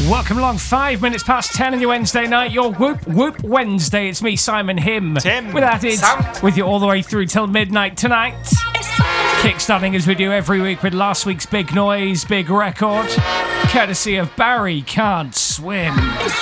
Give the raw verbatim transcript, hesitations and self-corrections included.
Welcome along, five minutes past ten on your Wednesday night, your Whoop Whoop Wednesday. It's me, Simon Him. Tim. With that, it's Sam. with you all the way through till midnight tonight. Kickstarting as we do every week with last week's big noise, big record, courtesy of Barry Can't Swim.